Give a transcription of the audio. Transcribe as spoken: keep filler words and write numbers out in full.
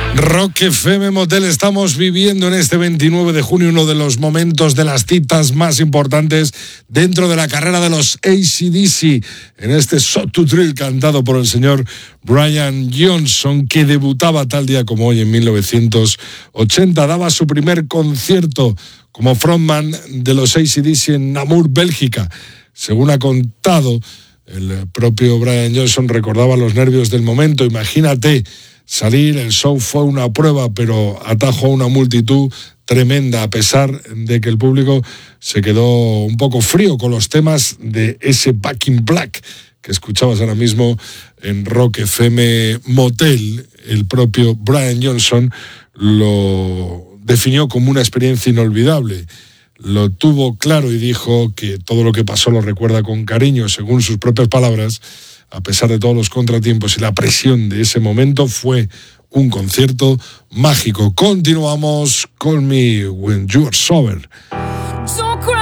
Rock F M Motel, estamos viviendo en este veintinueve de junio uno de los momentos de las citas más importantes dentro de la carrera de los A C D C, en este Shot to Thrill cantado por el señor Brian Johnson, que debutaba tal día como hoy en mil novecientos ochenta, daba su primer concierto como frontman de los A C D C en Namur, Bélgica. Según ha contado el propio Brian Johnson, recordaba los nervios del momento. Imagínate salir, el show fue una prueba, pero atajó a una multitud tremenda, a pesar de que el público se quedó un poco frío con los temas de ese Back in Black que escuchabas ahora mismo en Rock F M Motel. El propio Brian Johnson lo definió como una experiencia inolvidable. Lo tuvo claro y dijo que todo lo que pasó lo recuerda con cariño. Según sus propias palabras, a pesar de todos los contratiempos y la presión de ese momento, fue un concierto mágico. Continuamos con mi When You Are Sober. Don't cry.